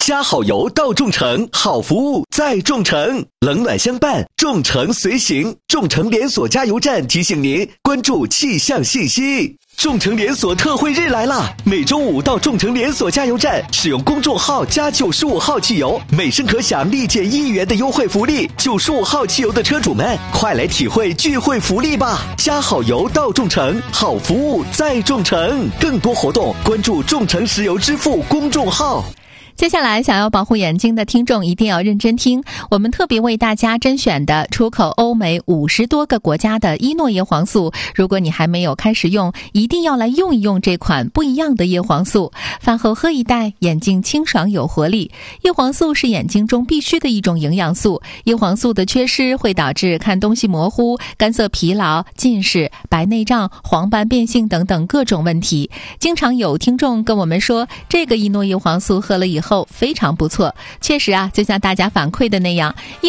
加好油到众诚，好服务在众诚，冷暖相伴，众诚随行。众诚连锁加油站提醒您关注气象信息。众诚连锁特惠日来啦！每周五到众诚连锁加油站使用公众号加95号汽油，每升可享立减1元的优惠福利。95号汽油的车主们，快来体会聚会福利吧！加好油到众诚，好服务在众诚。更多活动关注众诚石油支付公众号。 接下来想要保护眼睛的听众一定要认真听，我们特别为大家甄选的出口欧美50多个国家的伊诺叶黄素，如果你还没有开始用，一定要来用一用这款不一样的叶黄素。饭后喝一袋，眼睛清爽有活力。叶黄素是眼睛中必须的一种营养素，叶黄素的缺失会导致看东西模糊、干涩疲劳、近视、白内障、黄斑变性等等各种问题。经常有听众跟我们说，这个伊诺叶黄素喝了以后非常不错，确实啊，就像大家反馈的那样，